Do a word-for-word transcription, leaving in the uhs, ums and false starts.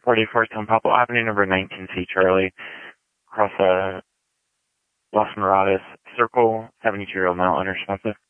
forty-four San Pablo Avenue, number nineteen C Charlie, across uh, Las Moradas Circle, seventy-two-year-old male, unresponsive.